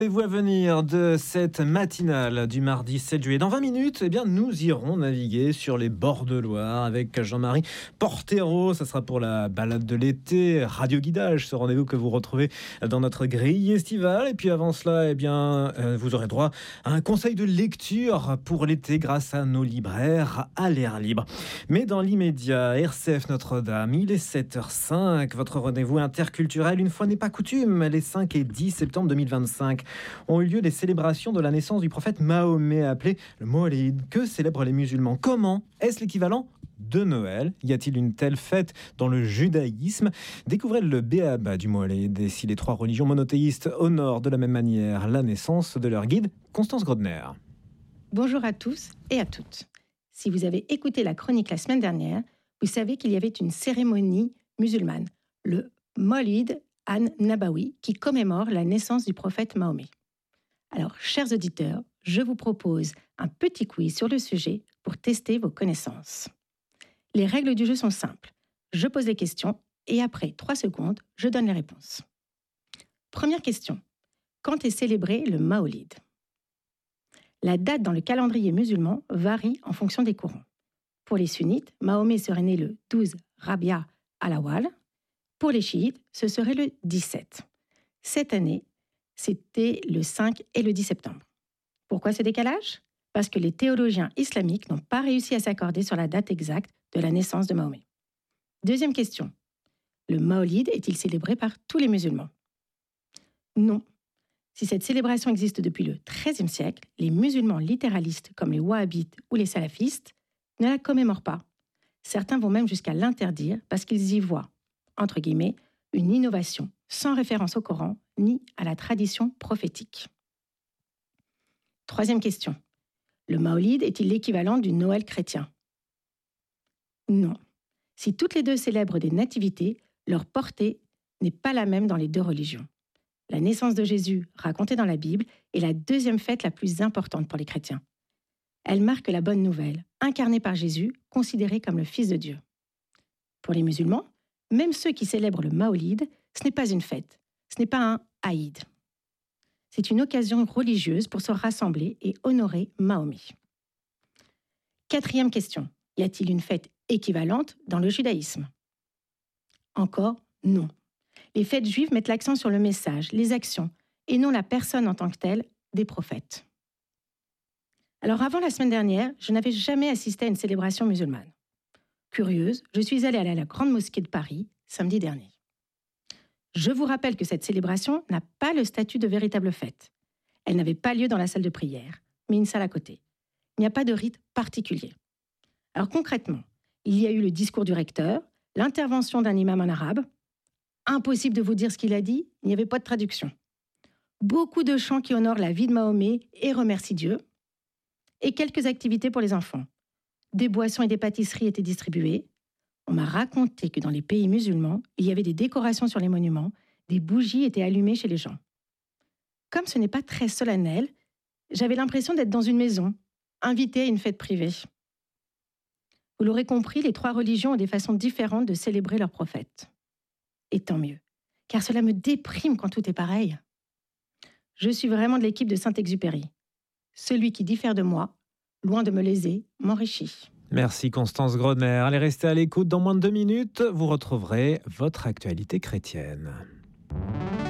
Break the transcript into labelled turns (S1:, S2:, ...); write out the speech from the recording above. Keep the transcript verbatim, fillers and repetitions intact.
S1: Et vous à venir de cette matinale du mardi sept juillet. Dans vingt minutes, eh bien, nous irons naviguer sur les bords de Loire avec Jean-Marie Portero. Ça sera pour la balade de l'été, Radio Guidage, ce rendez-vous que vous retrouvez dans notre grille estivale. Et puis avant cela, eh bien, euh, vous aurez droit à un conseil de lecture pour l'été grâce à nos libraires à l'air libre. Mais dans l'immédiat, R C F Notre-Dame, il est sept heures cinq. Votre rendez-vous interculturel, une fois n'est pas coutume, les cinq et dix septembre deux mille vingt-cinq. Ont eu lieu les célébrations de la naissance du prophète Mahomet, appelé le Mawlid. Que célèbrent les musulmans? Comment? Est-ce l'équivalent de Noël? Y a-t-il une telle fête dans le judaïsme? Découvrez le béaba du Mawlid et si les trois religions monothéistes honorent de la même manière la naissance de leur guide, Constance Grodner.
S2: Bonjour à tous et à toutes. Si vous avez écouté la chronique la semaine dernière, vous savez qu'il y avait une cérémonie musulmane, le Mawlid an-Nabawi, qui commémore la naissance du prophète Mahomet. Alors, chers auditeurs, je vous propose un petit quiz sur le sujet pour tester vos connaissances. Les règles du jeu sont simples. Je pose les questions et après trois secondes, je donne les réponses. Première question. Quand est célébré le Mawlid? La date dans le calendrier musulman varie en fonction des courants. Pour les sunnites, Mahomet serait né le douze Rabia al-Awwal. Pour les chiites, ce serait le dix-sept. Cette année, c'était le cinq et le dix septembre. Pourquoi ce décalage? Parce que les théologiens islamiques n'ont pas réussi à s'accorder sur la date exacte de la naissance de Mahomet. Deuxième question. Le Mawlid est-il célébré par tous les musulmans? Non. Si cette célébration existe depuis le treizième siècle, les musulmans littéralistes comme les wahhabites ou les salafistes ne la commémorent pas. Certains vont même jusqu'à l'interdire parce qu'ils y voient, entre guillemets, une innovation sans référence au Coran ni à la tradition prophétique. Troisième question. Le Mawlid est-il l'équivalent du Noël chrétien? Non. Si toutes les deux célèbrent des nativités, leur portée n'est pas la même dans les deux religions. La naissance de Jésus, racontée dans la Bible, est la deuxième fête la plus importante pour les chrétiens. Elle marque la bonne nouvelle, incarnée par Jésus, considéré comme le Fils de Dieu. Pour les musulmans, même ceux qui célèbrent le Mawlid, ce n'est pas une fête, ce n'est pas un Aïd. C'est une occasion religieuse pour se rassembler et honorer Mahomet. Quatrième question. Y a-t-il une fête équivalente dans le judaïsme? Encore non. Les fêtes juives mettent l'accent sur le message, les actions, et non la personne en tant que telle des prophètes. Alors avant la semaine dernière, je n'avais jamais assisté à une célébration musulmane. Curieuse, je suis allée à la Grande Mosquée de Paris samedi dernier. Je vous rappelle que cette célébration n'a pas le statut de véritable fête. Elle n'avait pas lieu dans la salle de prière, mais une salle à côté. Il n'y a pas de rite particulier. Alors concrètement, il y a eu le discours du recteur, l'intervention d'un imam en arabe. Impossible de vous dire ce qu'il a dit, il n'y avait pas de traduction. Beaucoup de chants qui honorent la vie de Mahomet et remercient Dieu. Et quelques activités pour les enfants. Des boissons et des pâtisseries étaient distribuées. On m'a raconté que dans les pays musulmans, il y avait des décorations sur les monuments, des bougies étaient allumées chez les gens. Comme ce n'est pas très solennel, j'avais l'impression d'être dans une maison, invitée à une fête privée. Vous l'aurez compris, les trois religions ont des façons différentes de célébrer leurs prophètes. Et tant mieux, car cela me déprime quand tout est pareil. Je suis vraiment de l'équipe de Saint-Exupéry. Celui qui diffère de moi, loin de me léser, m'enrichit.
S1: Merci Constance Grodner. Allez rester à l'écoute. Dans moins de deux minutes, vous retrouverez votre actualité chrétienne.